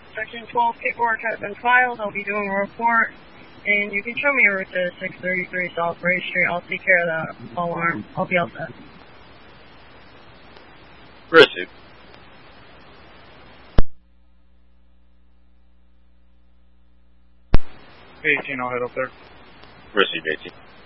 Section 12 paperwork has been filed. I'll be doing a report. And you can show me a route to 633 South Ray Street. I'll take care of the alarm. I'll be all set. Received. I'll head up there. Received, 18.